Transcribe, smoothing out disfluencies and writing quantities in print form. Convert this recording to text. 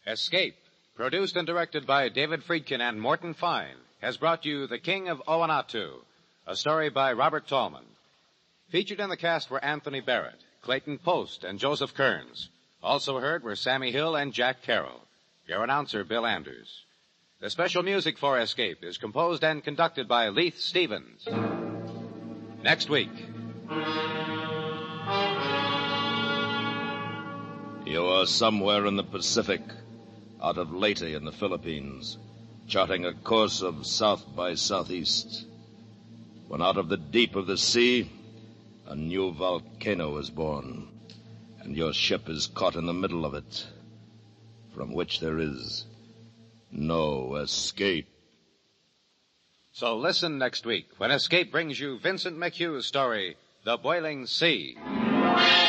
Escape, produced and directed by David Friedkin and Morton Fine, has brought you The King of Oanatu, a story by Robert Tallman. Featured in the cast were Anthony Barrett, Clayton Post, and Joseph Kearns. Also heard were Sammy Hill and Jack Carroll. Your announcer, Bill Anders. The special music for Escape is composed and conducted by Leith Stevens. Next week. You are somewhere in the Pacific, out of Leyte in the Philippines, charting a course of south by southeast, when out of the deep of the sea, a new volcano is born, and your ship is caught in the middle of it, from which there is no escape. So listen next week when Escape brings you Vincent McHugh's story, The Boiling Sea.